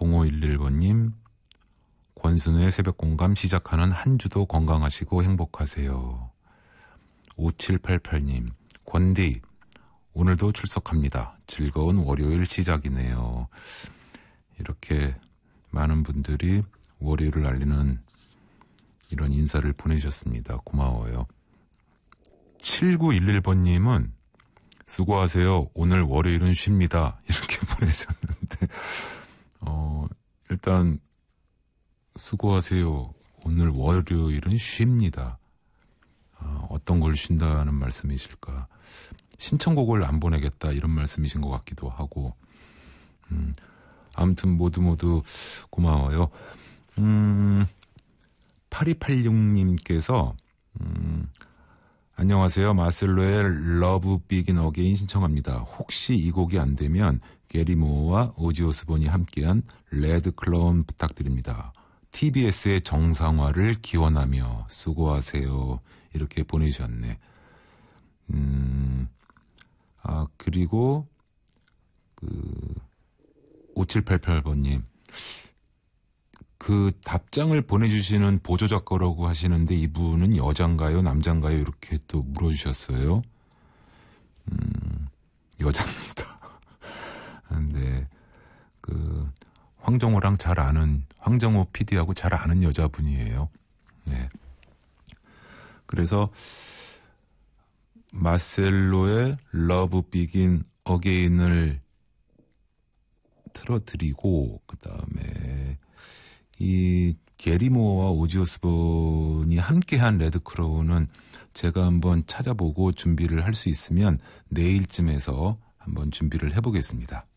0511번님, 권순우의 새벽공감 시작하는 한 주도 건강하시고 행복하세요. 5788님, 권디, 오늘도 출석합니다. 즐거운 월요일 시작이네요. 이렇게 많은 분들이 월요일을 알리는 이런 인사를 보내주셨습니다. 고마워요. 7911번님은 수고하세요. 오늘 월요일은 쉽니다. 이렇게 보내셨는데 일단 수고하세요. 오늘 월요일은 쉽니다. 어떤 걸 쉰다는 말씀이실까? 신청곡을 안 보내겠다 이런 말씀이신 것 같기도 하고 아무튼 모두 고마워요. 8286님께서 안녕하세요. 마셀로의 러브 비긴 어게인 신청합니다. 혹시 이 곡이 안 되면 게리 모어와 오지 오스본이 함께한 레드 클라운 부탁드립니다. TBS의 정상화를 기원하며 수고하세요. 이렇게 보내주셨네. 그리고 5788번님, 그 답장을 보내주시는 보조작가라고 하시는데 이분은 여잔가요, 남잔가요? 이렇게 또 물어주셨어요. 여자입니다. 근데 황정호랑 황정호 PD하고 잘 아는 여자분이에요. 네. 그래서 마셀로의 러브 비긴 어게인을 틀어드리고 그다음에 이 게리 모어와 오지 오스본이 함께한 레드 크로우는 제가 한번 찾아보고 준비를 할 수 있으면 내일쯤에서 한번 준비를 해보겠습니다.